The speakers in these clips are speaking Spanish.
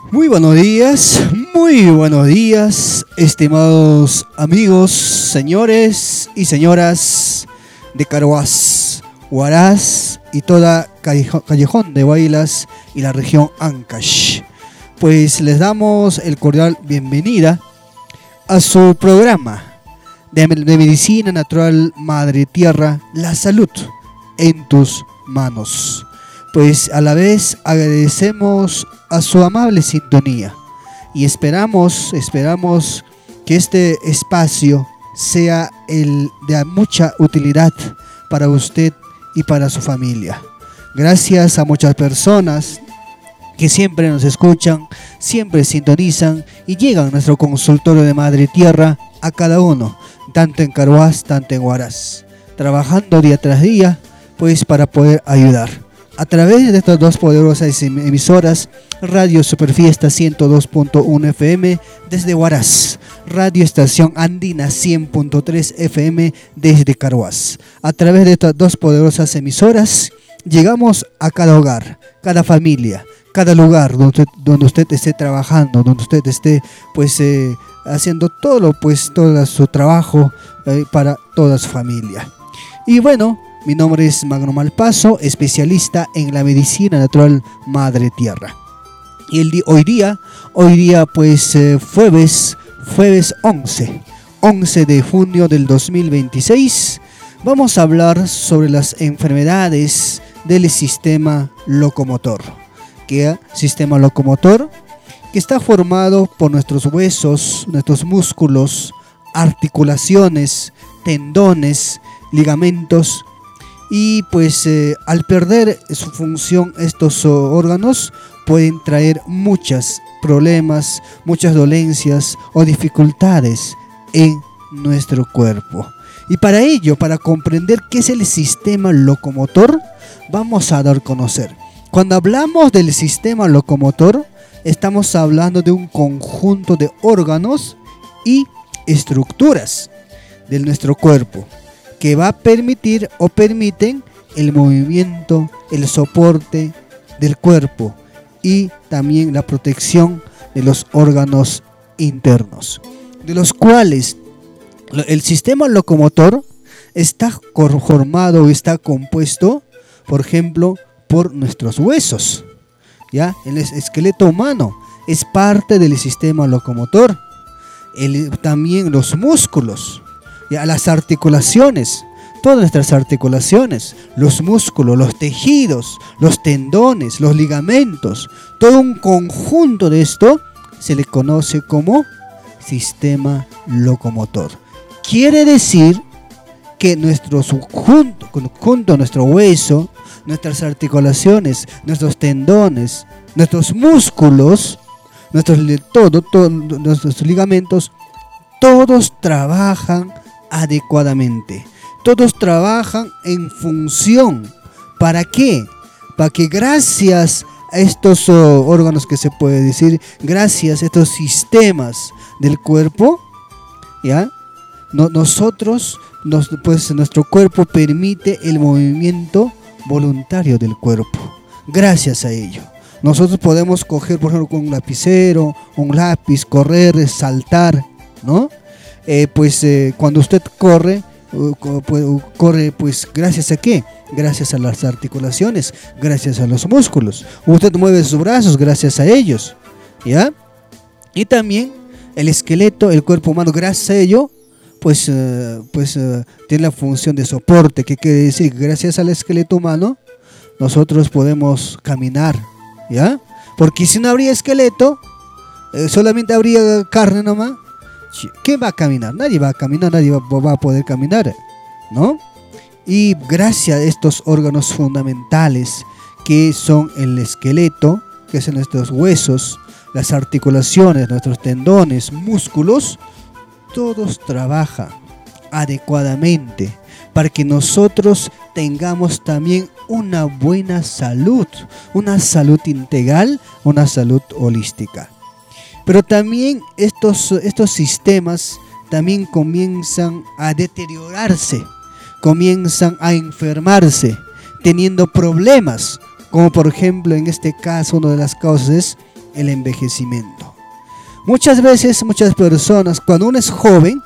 Muy buenos días, estimados amigos, señores y señoras de Carhuaz, Huaraz y toda Callejón de Huaylas y la región Ancash. Pues les damos el cordial bienvenida a su programa de Medicina Natural Madre Tierra, la salud en tus manos. Pues a la vez agradecemos a su amable sintonía y esperamos que este espacio sea el de mucha utilidad para usted y para su familia. Gracias a muchas personas que siempre nos escuchan, siempre sintonizan y llegan a nuestro consultorio de Madre Tierra a cada uno, tanto en Carhuaz, tanto en Huaraz, trabajando día tras día, pues para poder ayudar. A través de estas dos poderosas emisoras, Radio Superfiesta 102.1 FM desde Huaraz, Radio Estación Andina 100.3 FM desde Carhuaz. A través de estas dos poderosas emisoras, llegamos a cada hogar, cada familia, cada lugar donde usted esté trabajando, donde usted esté haciendo todo su trabajo para toda su familia. Y bueno, mi nombre es Magno Malpaso, especialista en la medicina natural Madre Tierra. Y hoy día jueves 11 de junio del 2026, vamos a hablar sobre las enfermedades del sistema locomotor. Sistema locomotor que está formado por nuestros huesos, nuestros músculos, articulaciones, tendones, ligamentos. Y al perder su función estos órganos pueden traer muchos problemas, muchas dolencias o dificultades en nuestro cuerpo. Y para ello, para comprender qué es el sistema locomotor, vamos a dar a conocer. Cuando hablamos del sistema locomotor, estamos hablando de un conjunto de órganos y estructuras de nuestro cuerpo que va a permitir o permiten el movimiento, el soporte del cuerpo y también la protección de los órganos internos, de los cuales el sistema locomotor está formado o está compuesto, por ejemplo, por nuestros huesos. ¿Ya? El esqueleto humano es parte del sistema locomotor. También los músculos, ¿ya? Las articulaciones, todas nuestras articulaciones, los músculos, los tejidos, los tendones, los ligamentos, todo un conjunto de esto se le conoce como sistema locomotor. Quiere decir que nuestro hueso, nuestras articulaciones, nuestros tendones, nuestros músculos, nuestros ligamentos, todos trabajan adecuadamente. Todos trabajan en función. ¿Para qué? Para que gracias a estos órganos, que se puede decir, gracias a estos sistemas del cuerpo, ¿ya? Nuestro cuerpo permite el movimiento voluntario del cuerpo. Gracias a ello, nosotros podemos coger, por ejemplo, con un lapicero, un lápiz, correr, saltar, ¿no? Cuando usted corre gracias a ¿qué? Gracias a las articulaciones, gracias a los músculos. Usted mueve sus brazos gracias a ellos, ¿ya? Y también el esqueleto, el cuerpo humano, gracias a ello, tiene la función de soporte. ¿Qué quiere decir? Gracias al esqueleto humano nosotros podemos caminar, ¿ya? Porque si no habría esqueleto, solamente habría carne nomás, ¿quién va a caminar? Nadie va a caminar, nadie va a poder caminar, ¿no? Y gracias a estos órganos fundamentales que son el esqueleto, que son nuestros huesos, las articulaciones, nuestros tendones, músculos, todos trabajan adecuadamente para que nosotros tengamos también una buena salud, una salud integral, una salud holística. Pero también estos sistemas también comienzan a deteriorarse, comienzan a enfermarse, teniendo problemas, como por ejemplo en este caso una de las causas es el envejecimiento. Muchas veces, muchas personas, cuando uno es joven,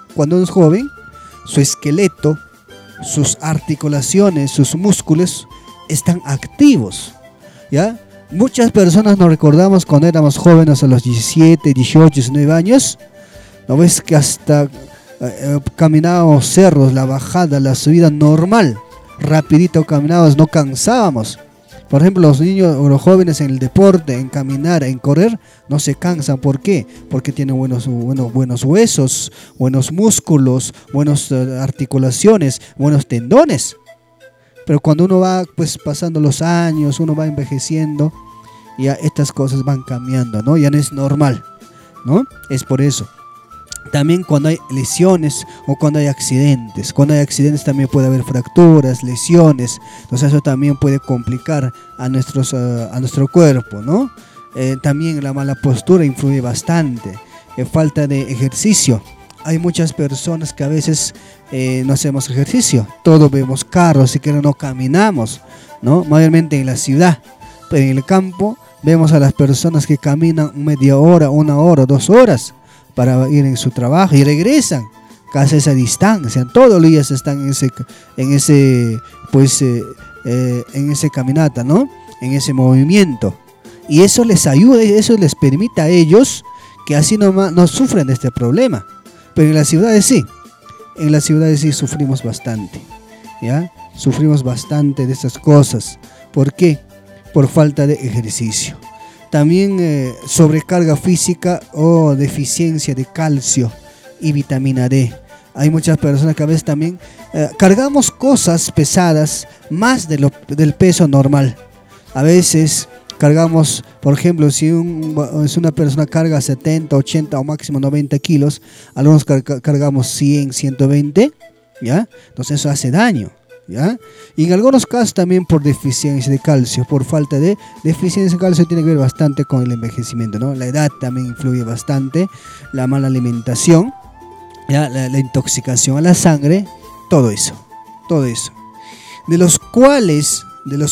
su esqueleto, sus articulaciones, sus músculos están activos, ¿ya? Muchas personas nos recordamos cuando éramos jóvenes a los 17, 18, 19 años, ¿no ves que hasta caminábamos cerros, la bajada, la subida normal, rapidito caminábamos, no cansábamos? Por ejemplo, los niños o los jóvenes en el deporte, en caminar, en correr, no se cansan. ¿Por qué? Porque tienen buenos huesos, buenos músculos, buenas articulaciones, buenos tendones. Pero cuando uno va pues pasando los años, uno va envejeciendo, ya estas cosas van cambiando, ¿no? Ya no es normal, ¿no? Es por eso. También cuando hay lesiones o cuando hay accidentes. Cuando hay accidentes también puede haber fracturas, lesiones. Entonces eso también puede complicar a nuestro cuerpo, ¿no? También la mala postura influye bastante. Falta de ejercicio. Hay muchas personas que a veces no hacemos ejercicio. Todos vemos carros, si que no caminamos, ¿no? Mayormente en la ciudad. Pero en el campo vemos a las personas que caminan media hora, 1 hora, 2 horas para ir en su trabajo y regresan casi a esa distancia. Todos los días están en ese caminata, ¿no? En ese movimiento. Y eso les ayuda, eso les permite a ellos que así no sufren de este problema. Pero en las ciudades sí sufrimos bastante, ¿ya? Sufrimos bastante de estas cosas. ¿Por qué? Por falta de ejercicio. También sobrecarga física o deficiencia de calcio y vitamina D. Hay muchas personas que a veces también cargamos cosas pesadas más del peso normal. A veces cargamos, por ejemplo, si una persona carga 70, 80 o máximo 90 kilos, algunos cargamos 100, 120, ¿ya? Entonces eso hace daño, ¿ya? Y en algunos casos también por deficiencia de calcio, por falta de deficiencia de calcio tiene que ver bastante con el envejecimiento, ¿no? La edad también influye bastante, la mala alimentación, ¿ya? La intoxicación a la sangre, todo eso. De los cuales,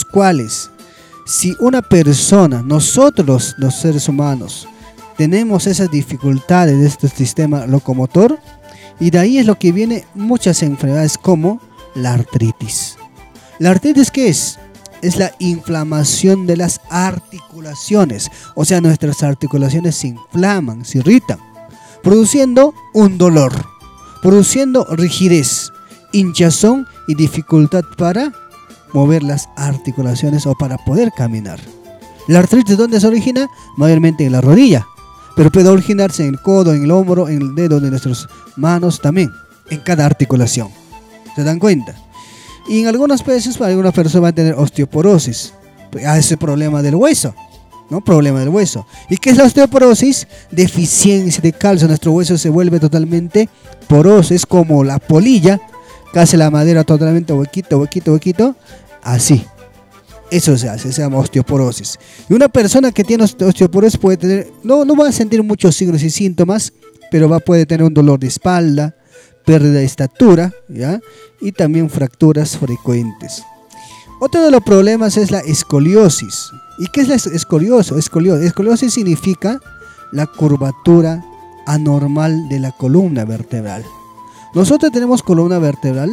si una persona, nosotros los seres humanos, tenemos esas dificultades de este sistema locomotor, y de ahí es lo que viene muchas enfermedades como la artritis. ¿La artritis qué es? Es la inflamación de las articulaciones. O sea, nuestras articulaciones se inflaman, se irritan, produciendo un dolor, produciendo rigidez, hinchazón y dificultad para mover las articulaciones o para poder caminar. La artritis, ¿dónde se origina? Mayormente en la rodilla, pero puede originarse en el codo, en el hombro, en el dedo de nuestras manos también, en cada articulación. ¿Se dan cuenta? Y en algunas veces, alguna persona va a tener osteoporosis, ese problema del hueso, ¿no? Problema del hueso. ¿Y qué es la osteoporosis? Deficiencia de calcio. Nuestro hueso se vuelve totalmente poroso, es como la polilla que hace la madera totalmente huequito, así. Eso se llama osteoporosis. Y una persona que tiene osteoporosis puede tener, no va a sentir muchos signos y síntomas, pero puede tener un dolor de espalda, pérdida de estatura, ¿ya? Y también fracturas frecuentes. Otro de los problemas es la escoliosis. ¿Y qué es la escoliosis? Escoliosis significa la curvatura anormal de la columna vertebral. Nosotros tenemos columna vertebral,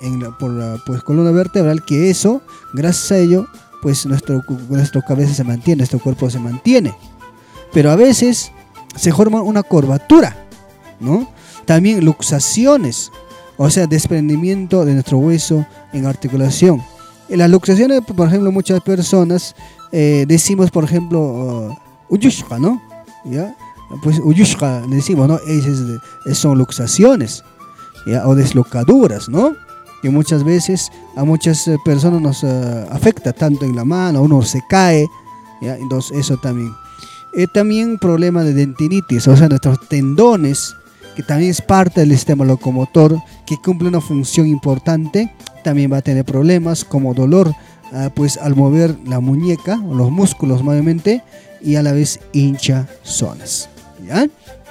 columna vertebral, que eso, gracias a ello, pues nuestra cabeza se mantiene, nuestro cuerpo se mantiene. Pero a veces se forma una curvatura, ¿no? También luxaciones, o sea, desprendimiento de nuestro hueso en articulación. En las luxaciones, por ejemplo, muchas personas decimos, por ejemplo, uyushka, ¿no? ¿Ya? Pues uyushka decimos, ¿no? Son luxaciones, ¿ya? O deslocaduras, ¿no? Que muchas veces a muchas personas nos afecta, tanto en la mano, uno se cae, ¿ya? Entonces eso también. También problema de tendinitis, o sea, nuestros tendones, que también es parte del sistema locomotor, que cumple una función importante, también va a tener problemas como dolor, pues al mover la muñeca o los músculos mayormente, y a la vez hinchazones, ¿ya?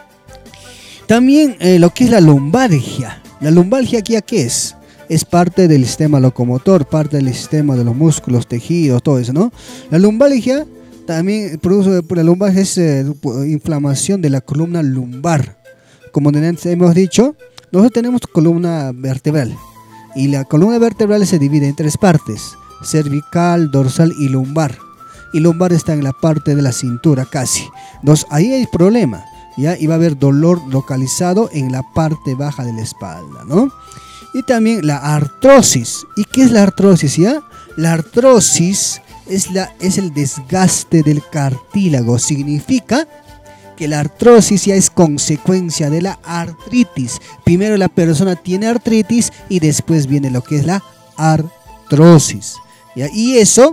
También lo que es la lumbalgia. La lumbalgia aquí, ¿qué es? Es parte del sistema locomotor, parte del sistema de los músculos, tejidos, todo eso, ¿no? La lumbalgia También produce por la lumbar es inflamación de la columna lumbar. Como antes hemos dicho, nosotros tenemos columna vertebral y la columna vertebral se divide en tres partes: cervical, dorsal y lumbar. Y lumbar está en la parte de la cintura casi. Entonces ahí hay problema, ¿ya? Y va a haber dolor localizado en la parte baja de la espalda, ¿no? Y también la artrosis. ¿Y qué es la artrosis, ya? La artrosis es el desgaste del cartílago. Significa que la artrosis ya es consecuencia de la artritis. Primero la persona tiene artritis y después viene lo que es la artrosis, ¿ya? Y eso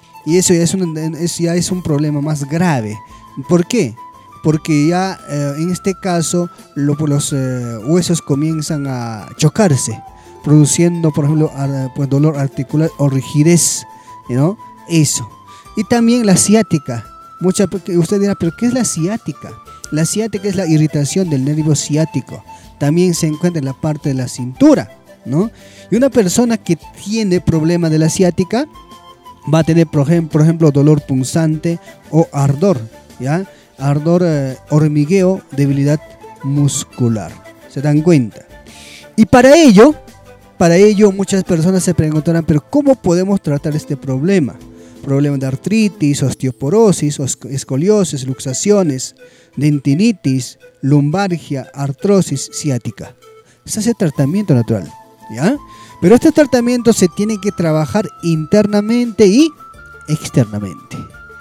ya es un problema más grave. ¿Por qué? Porque ya en este caso los huesos comienzan a chocarse, produciendo, por ejemplo, pues dolor articular o rigidez, ¿no? Eso. Y también la ciática. Usted dirá, ¿pero qué es la ciática? La ciática es la irritación del nervio ciático. También se encuentra en la parte de la cintura, ¿no? Y una persona que tiene problema de la ciática va a tener, por ejemplo, dolor punzante o ardor, ¿ya? Ardor, hormigueo, debilidad muscular. ¿Se dan cuenta? Y para ello muchas personas se preguntarán, pero ¿cómo podemos tratar este problema? Problemas de artritis, osteoporosis, escoliosis, luxaciones, dentinitis, lumbalgia, artrosis, ciática. Se hace tratamiento natural, ¿ya? Pero este tratamiento se tiene que trabajar internamente y externamente.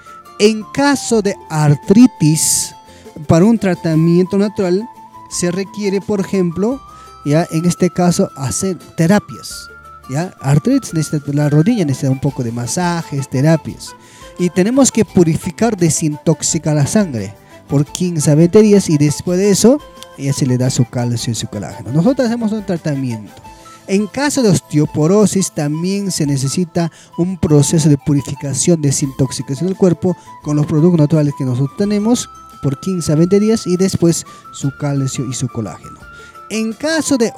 En caso de artritis, para un tratamiento natural se requiere, por ejemplo, ya en este caso, hacer terapias. ¿Ya? Artritis necesita, la rodilla necesita un poco de masajes, terapias. Y tenemos que purificar, desintoxicar la sangre por 15 a 20 días y después de eso ya se le da su calcio y su colágeno. Nosotros hacemos un tratamiento. En caso de osteoporosis también se necesita un proceso de purificación, desintoxicación del cuerpo con los productos naturales que nosotros tenemos por 15 a 20 días y después su calcio y su colágeno. En caso de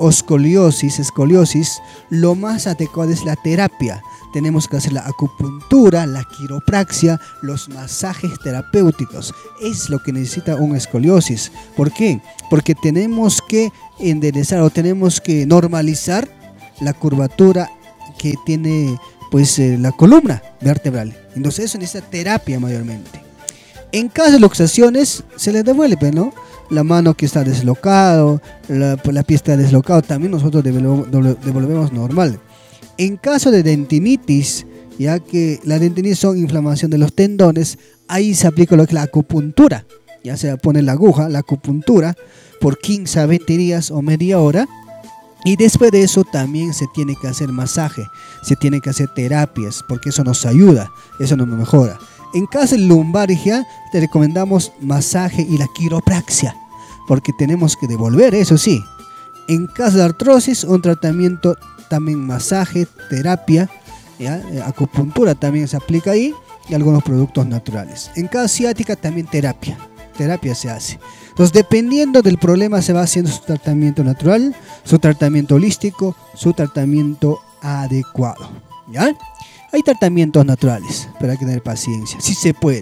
escoliosis, lo más adecuado es la terapia. Tenemos que hacer la acupuntura, la quiropraxia, los masajes terapéuticos. Es lo que necesita una escoliosis. ¿Por qué? Porque tenemos que enderezar o tenemos que normalizar la curvatura que tiene pues la columna vertebral. Entonces eso necesita terapia mayormente. En caso de luxaciones se le devuelve, ¿no? La mano que está deslocado, la pie está deslocado, también nosotros devolvemos normal. En caso de dentinitis, ya que la dentinitis son inflamación de los tendones, ahí se aplica lo que es la acupuntura. Ya se pone la aguja, la acupuntura, por 15 a 20 días o media hora. Y después de eso también se tiene que hacer masaje, se tiene que hacer terapias, porque eso nos ayuda, eso nos mejora. En caso de lumbalgia, te recomendamos masaje y la quiropraxia, porque tenemos que devolver, eso sí. En caso de artrosis, un tratamiento también masaje, terapia, ¿ya? Acupuntura también se aplica ahí y algunos productos naturales. En caso de ciática, también terapia se hace. Entonces, dependiendo del problema, se va haciendo su tratamiento natural, su tratamiento holístico, su tratamiento adecuado, ¿ya? Hay tratamientos naturales, pero hay que tener paciencia, sí se puede.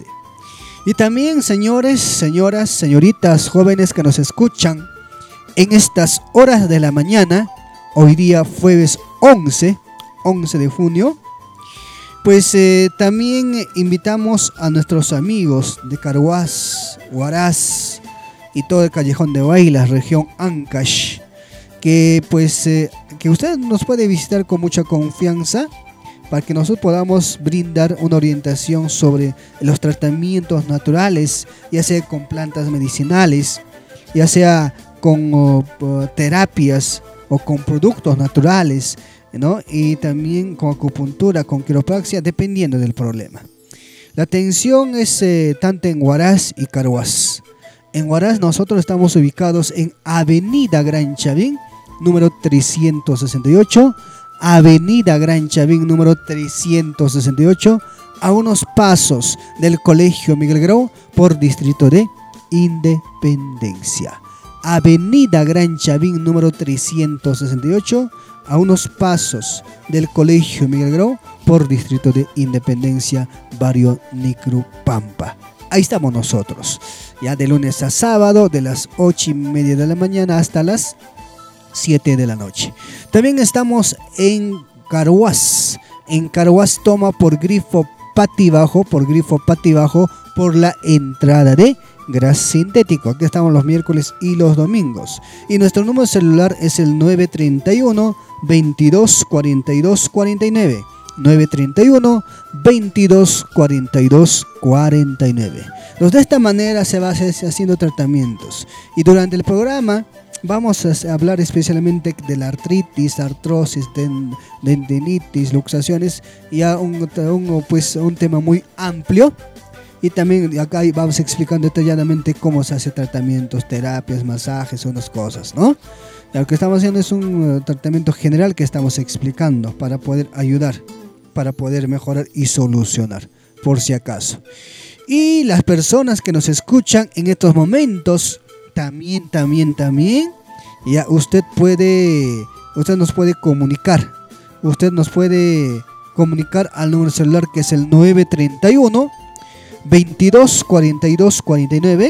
Y también, señores, señoras, señoritas, jóvenes que nos escuchan en estas horas de la mañana, hoy día jueves 11 de junio, pues también invitamos a nuestros amigos de Carhuaz, Huaraz y todo el Callejón de Huaylas, región Ancash, que pues que usted nos puede visitar con mucha confianza, para que nosotros podamos brindar una orientación sobre los tratamientos naturales, ya sea con plantas medicinales, ya sea con terapias o con productos naturales, ¿no? Y también con acupuntura, con quiropraxia, dependiendo del problema. La atención es tanto en Huaraz y Carhuaz. En Huaraz nosotros estamos ubicados en Avenida Gran Chavín, número 368, Avenida Gran Chavín número 368, a unos pasos del Colegio Miguel Grau por Distrito de Independencia. Avenida Gran Chavín número 368, a unos pasos del Colegio Miguel Grau por Distrito de Independencia, barrio Nicrupampa. Ahí estamos nosotros, ya de lunes a sábado, de las 8:30 de la mañana hasta las 7 de la noche. También estamos en Carhuaz. En Carhuaz toma por grifo Patibajo, por la entrada de gas sintético. Aquí estamos los miércoles y los domingos. Y nuestro número celular es el 931 22 42 49. 931 22 42 49. Entonces, de esta manera se va haciendo tratamientos. Y durante el programa vamos a hablar especialmente de la artritis, artrosis, tendinitis, luxaciones, ya un tema muy amplio. Y también acá vamos explicando detalladamente cómo se hace tratamientos, terapias, masajes, unas cosas, ¿no? Lo que estamos haciendo es un tratamiento general que estamos explicando para poder ayudar, para poder mejorar y solucionar, por si acaso. Y las personas que nos escuchan en estos momentos, también, ya usted nos puede comunicar. Usted nos puede comunicar al número celular que es el 931 22 42 49.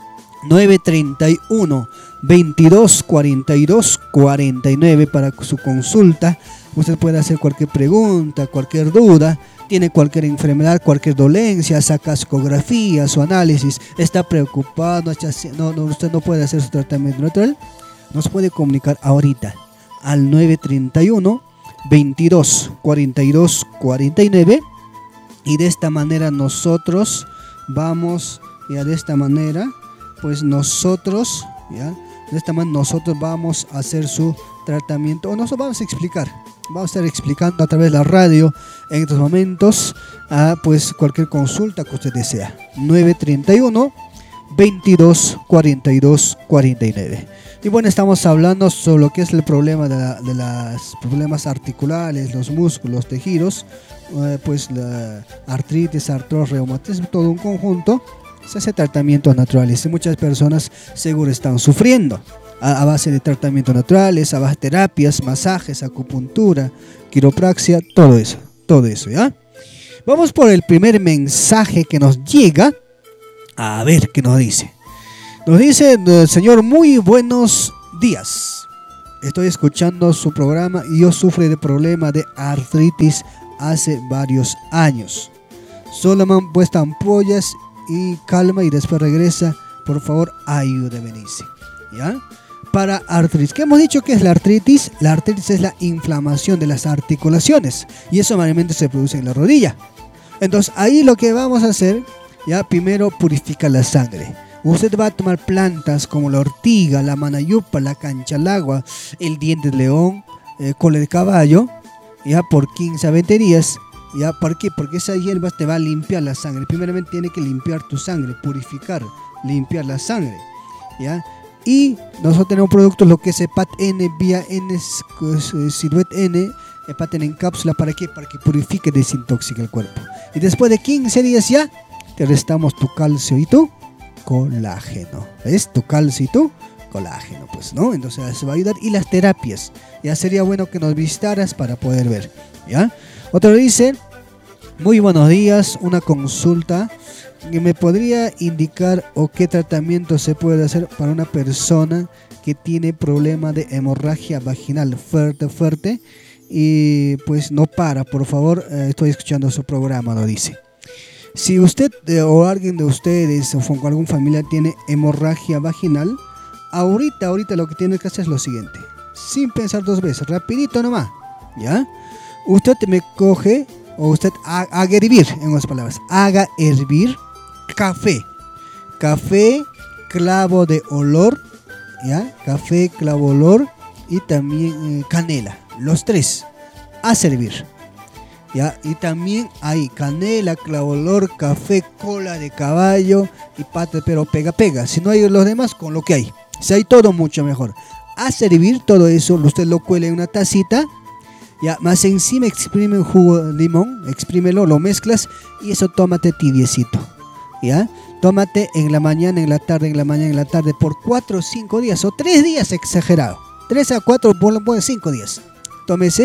931 22 42 49 para su consulta. Usted puede hacer cualquier pregunta, cualquier duda, tiene cualquier enfermedad, cualquier dolencia, saca su ecografía, su análisis, está preocupado, usted no puede hacer su tratamiento natural. Nos puede comunicar ahorita al 931 22 42 49 y de esta manera nosotros vamos, vamos a hacer su tratamiento, o nosotros vamos a explicar, vamos a estar explicando a través de la radio en estos momentos, cualquier consulta que usted desea. 931 22 42 49. Y bueno, estamos hablando sobre lo que es el problema de los problemas articulares, los músculos, tejidos, la artritis, artrosis, reumatismo, todo un conjunto. Se hace tratamientos naturales y muchas personas seguro están sufriendo a base de tratamientos naturales, a base de terapias, masajes, acupuntura, quiropraxia, todo eso, ¿ya? Vamos por el primer mensaje que nos llega. A ver qué nos dice. Nos dice: señor, muy buenos días. Estoy escuchando su programa y yo sufro de problema de artritis hace varios años. Solo me han puesto ampollas y calma y después regresa. Por favor, ayúdeme, dice. ¿Ya? Para artritis. ¿Qué hemos dicho que es la artritis? La artritis es la inflamación de las articulaciones y eso normalmente se produce en la rodilla. Entonces ahí lo que vamos a hacer, ya primero purifica la sangre. Usted va a tomar plantas como la ortiga, la manayupa, la canchalagua, el diente de león, cola de caballo, ya por 15 a 20 días. ¿Ya? ¿Por qué? Porque esa hierba te va a limpiar la sangre. Primeramente tiene que limpiar tu sangre, purificar, limpiar la sangre, ¿ya? Y nosotros tenemos productos, lo que es Hepat N, Vía N, Siluet N, Hepat N en cápsula. ¿Para qué? Para que purifique y desintoxique el cuerpo. Y después de 15 días ya te restamos tu calcio y tu colágeno. ¿Ves? Tu calcio y tu colágeno, pues, ¿no? Entonces se va a ayudar. Y las terapias, ya sería bueno que nos visitaras para poder ver, ¿ya? Otro dice: muy buenos días, una consulta. ¿Me podría indicar o qué tratamiento se puede hacer para una persona que tiene problema de hemorragia vaginal fuerte y pues no para? Por favor, estoy escuchando su programa, lo dice. Si usted o alguien de ustedes o con algún familiar tiene hemorragia vaginal, ahorita lo que tiene que hacer es lo siguiente, sin pensar dos veces, rapidito nomás, ¿ya? Usted me coge, o usted haga hervir, en otras palabras, haga hervir café, clavo de olor, ¿ya? Café, clavo, olor y también canela, los tres, a servir, ¿ya? Y también hay canela, clavo, olor, café, cola de caballo y pata, pero pega. Si no hay los demás, con lo que hay. Si hay todo, mucho mejor. A servir todo eso, usted lo cuela en una tacita. Ya, más encima exprime un jugo de limón, exprímelo, lo mezclas y eso tómate tibiecito, ¿ya? Tómate en la mañana, en la tarde, en la mañana, en la tarde por 4 o 5 días o 3 días exagerado. 3 a 4, 5 días. Tómese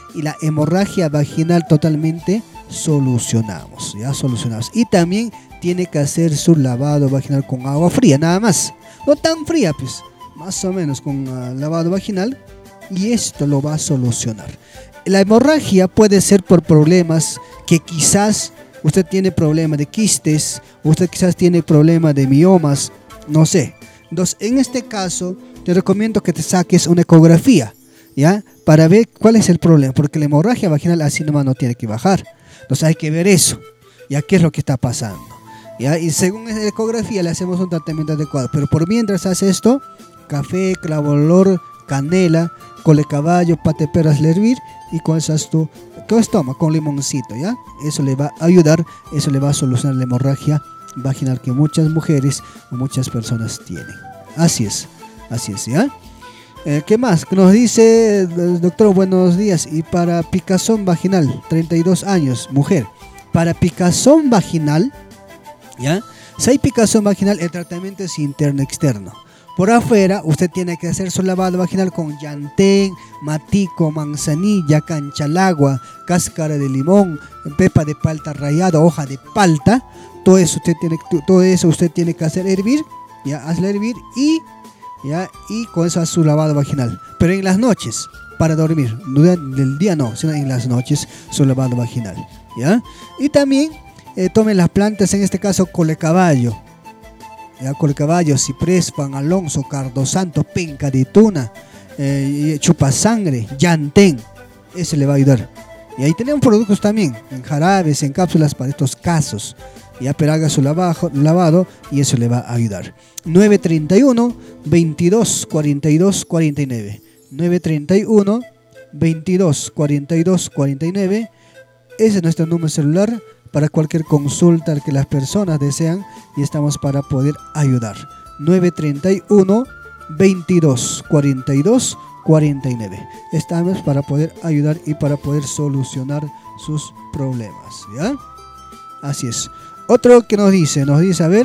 y la hemorragia vaginal totalmente solucionamos, ya solucionamos. Y también tiene que hacer su lavado vaginal con agua fría, nada más. No tan fría, pues, más o menos con lavado vaginal, y esto lo va a solucionar. La hemorragia puede ser por problemas que quizás usted tiene problemas de quistes, usted quizás tiene problemas de miomas, no sé. Entonces, en este caso, te recomiendo que te saques una ecografía, ¿ya? Para ver cuál es el problema, porque la hemorragia vaginal así nomás no tiene que bajar. Entonces hay que ver eso, ¿ya? ¿Qué es lo que está pasando? ¿Ya? Y según la ecografía le hacemos un tratamiento adecuado. Pero por mientras hace esto, café, clavo de olor, canela, cole caballo, pate perro, hazle hervir, y con eso tú toma con limoncito, ¿ya? Eso le va a ayudar, eso le va a solucionar la hemorragia vaginal que muchas mujeres o muchas personas tienen. Así es, ¿ya? ¿Qué más? Nos dice, doctor, buenos días. Y para picazón vaginal, 32 años, mujer. Para picazón vaginal, ¿ya? Si hay picazón vaginal, el tratamiento es interno-externo. Por afuera, usted tiene que hacer su lavado vaginal con llantén, matico, manzanilla, canchalagua, cáscara de limón, pepa de palta rallada, hoja de palta. Todo eso usted tiene que hacer hervir, ya, hazle hervir y con eso hace su lavado vaginal. Pero en las noches, para dormir, durante el día no, sino en las noches, su lavado vaginal, ¿ya? Y también tome las plantas, en este caso cole caballo, ¿ya? Cole caballo, ciprés, Juan Alonso, cardo santo, penca de tuna, chupasangre, llantén, ese le va a ayudar. Y ahí tenemos productos también, en jarabes, en cápsulas para estos casos. Ya, pero haga su lavado y eso le va a ayudar. 931 22 42 49. 931 22 42 49. Ese es nuestro número celular para cualquier consulta que las personas desean, y estamos para poder ayudar. 931 22 42 49. Estamos para poder ayudar y para poder solucionar sus problemas, ¿ya? Así es. Otro que nos dice, a ver,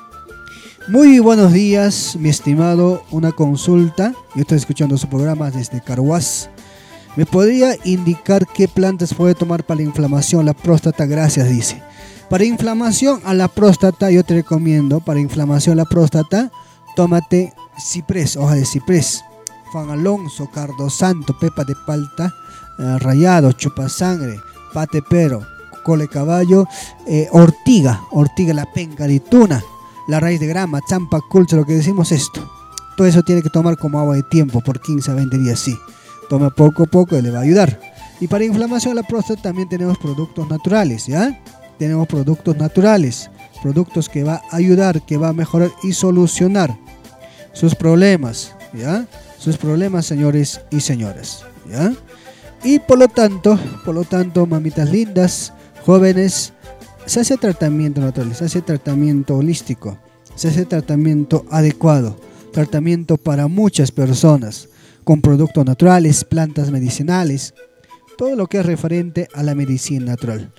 muy buenos días, mi estimado, una consulta. Yo estoy escuchando su programa desde Carhuaz. ¿Me podría indicar qué plantas puede tomar para la inflamación, la próstata? Gracias, dice. Para inflamación a la próstata, yo te recomiendo, para inflamación a la próstata, tómate ciprés, hoja de ciprés, Juan Alonso, cardo santo, pepa de palta rallado, chupasangre, pate pero, cole caballo, ortiga, la penca de tuna, la raíz de grama, champa culcha, lo que decimos esto. Todo eso tiene que tomar como agua de tiempo por 15 a 20 días, sí. Toma poco a poco y le va a ayudar. Y para inflamación de la próstata también tenemos productos naturales, ¿ya? Tenemos productos naturales, productos que va a ayudar, que va a mejorar y solucionar sus problemas, ¿ya? Sus problemas, señores y señoras, ¿ya? Y por lo tanto, mamitas lindas, jóvenes, se hace tratamiento natural, se hace tratamiento holístico, se hace tratamiento adecuado, tratamiento para muchas personas, con productos naturales, plantas medicinales, todo lo que es referente a la medicina natural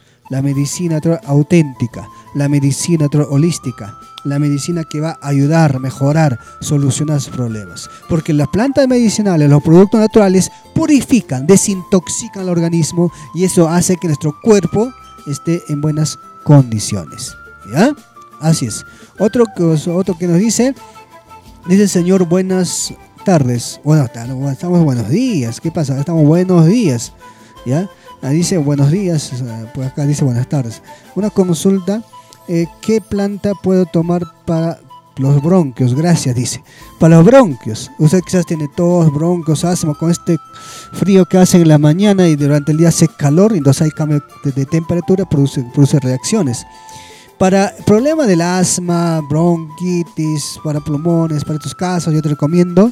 auténtica, la medicina natural holística, la medicina que va a ayudar, mejorar, solucionar sus problemas. Porque las plantas medicinales, los productos naturales purifican, desintoxican el organismo, y eso hace que nuestro cuerpo esté en buenas condiciones, ¿ya? Así es. Otro que nos dice señor, buenas tardes. Bueno, estamos buenos días. ¿Qué pasa? Estamos buenos días, ¿ya? Dice buenos días, pues acá dice buenas tardes. Una consulta, ¿qué planta puedo tomar para los bronquios? Gracias, dice. Para los bronquios, usted quizás tiene tos, bronquios, asma, con este frío que hace en la mañana y durante el día hace calor, entonces hay cambio de temperatura, produce reacciones. Para el problema del asma, bronquitis, para pulmones, para estos casos, yo te recomiendo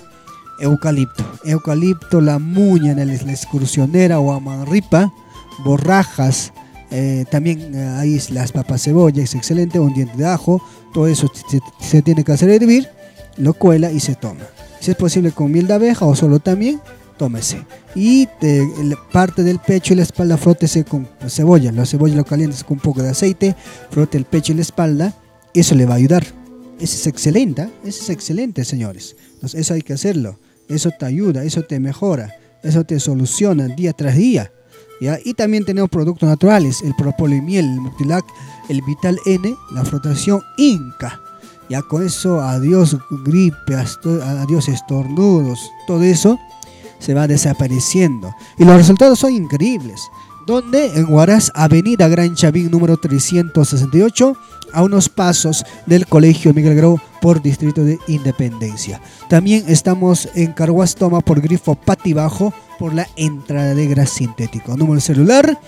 eucalipto, la muña, la excursionera o amanripa, borrajas, también ahí las papas cebolla, es excelente, un diente de ajo, todo eso se tiene que hacer hervir, lo cuela y se toma. Si es posible con miel de abeja o solo también, tómese. Y parte del pecho y la espalda, frótese con cebolla. La cebolla lo calientes con un poco de aceite, frote el pecho y la espalda, eso le va a ayudar. Eso es excelente, señores. Entonces, eso hay que hacerlo. Eso te ayuda, eso te mejora, eso te soluciona día tras día. ¿ya? Y también tenemos productos naturales, el Propóleo y Miel, el Multilac, el Vital N, la frotación Inca. Ya con eso, adiós gripe, adiós estornudos, todo eso se va desapareciendo. Y los resultados son increíbles. Donde en Huaraz, Avenida Gran Chavín, número 368, a unos pasos del Colegio Miguel Grau por Distrito de Independencia. También estamos en Carhuaz Toma por Grifo Patibajo, por la entrada de gas sintético. Número celular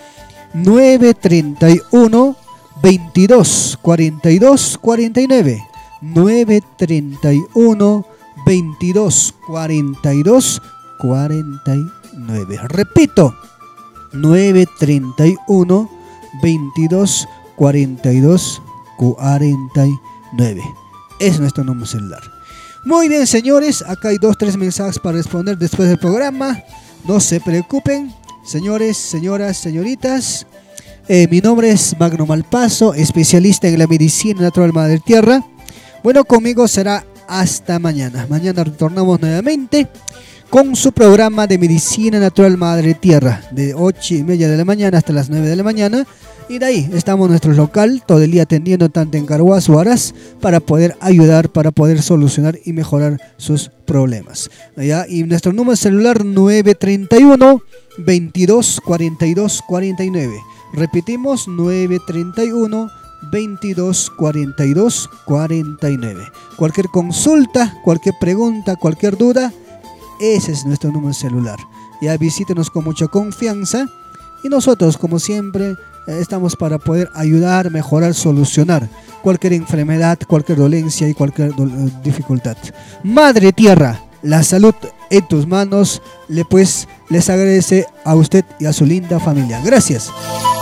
931 22 42 49. 931 22 42 49. Repito, 931 22 42 49. Es nuestro número celular. Muy bien, señores, acá hay 2-3 mensajes para responder después del programa. No se preocupen, señores, señoras, señoritas. Mi nombre es Magno Malpaso, especialista en la medicina natural madre tierra. Bueno, conmigo será hasta mañana. Mañana retornamos nuevamente con su programa de medicina natural madre tierra, de 8:30 de la mañana hasta las 9 de la mañana. Y de ahí estamos en nuestro local todo el día atendiendo tanto en Carhuaz o Huaraz para poder ayudar, para poder solucionar y mejorar sus problemas. ¿Ya? Y nuestro número celular 931 22 42 49. Repetimos, 931 22 42 49. Cualquier consulta, cualquier pregunta, cualquier duda, ese es nuestro número celular. Ya visítenos con mucha confianza y nosotros, como siempre, estamos para poder ayudar, mejorar, solucionar cualquier enfermedad, cualquier dolencia y cualquier dificultad. Madre Tierra, la salud en tus manos. Les agradece a usted y a su linda familia. Gracias.